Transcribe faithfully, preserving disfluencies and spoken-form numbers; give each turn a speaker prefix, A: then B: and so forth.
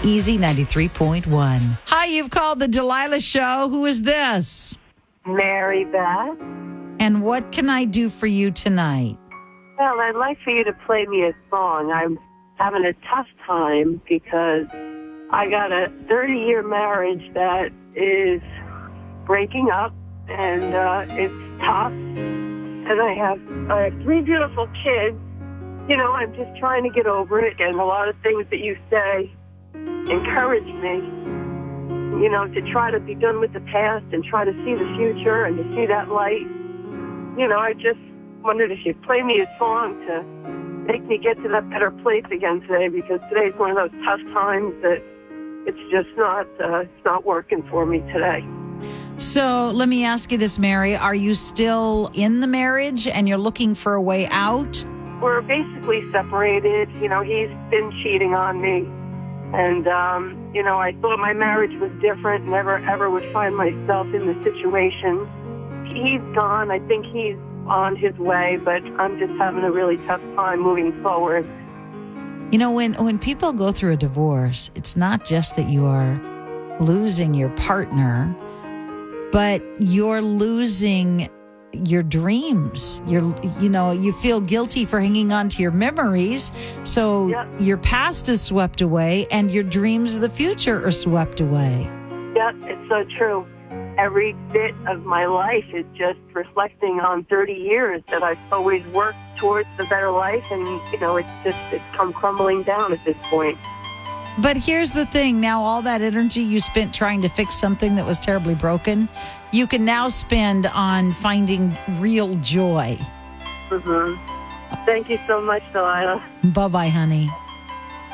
A: Easy ninety-three point one. Hi, you've called the Delilah Show. Who is this?
B: Mary Beth.
A: And what can I do for you tonight?
B: Well, I'd like for you to play me a song. I'm having a tough time because I got a thirty-year marriage that is breaking up, and uh, it's tough. And I have, I have three beautiful kids. You know, I'm just trying to get over it, and a lot of things that you say encourage me, you know, to try to be done with the past and try to see the future and to see that light. You know, I just wondered if you'd play me a song to make me get to that better place again today, because today's one of those tough times that it's just not, uh, it's not working for me today.
A: So let me ask you this, Mary. Are you still in the marriage and you're looking for a way out?
B: We're basically separated. You know, he's been cheating on me. And, um, you know, I thought my marriage was different, never ever would find myself in the situation. He's gone. I think he's on his way, but I'm just having a really tough time moving forward.
A: You know, when, when people go through a divorce, it's not just that you are losing your partner, but you're losing your dreams. You're, you know, you feel guilty for hanging on to your memories. So
B: yep.
A: Your past is swept away and your dreams of the future are swept away.
B: Yep, it's so true. Every bit of my life is just reflecting on thirty years that I've always worked towards the better life. And, you know, it's just, it's come crumbling down at this point.
A: But here's the thing. Now, all that energy you spent trying to fix something that was terribly broken, you can now spend on finding real joy.
B: Mm-hmm. Thank you so much, Delilah.
A: Bye-bye, honey.